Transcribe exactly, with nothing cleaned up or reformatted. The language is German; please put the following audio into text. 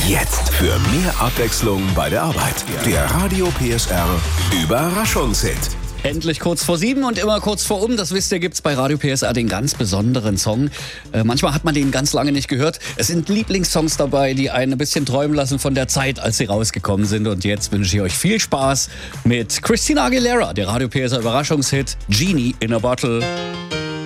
Jetzt für mehr Abwechslung bei der Arbeit. Der Radio P S R Überraschungshit. Endlich kurz vor sieben und immer kurz vor um. Das wisst ihr, gibt's bei Radio P S R den ganz besonderen Song. Äh, manchmal hat man den ganz lange nicht gehört. Es sind Lieblingssongs dabei, die einen ein bisschen träumen lassen von der Zeit, als sie rausgekommen sind. Und jetzt wünsche ich euch viel Spaß mit Christina Aguilera, der Radio P S R Überraschungshit Genie in a Bottle.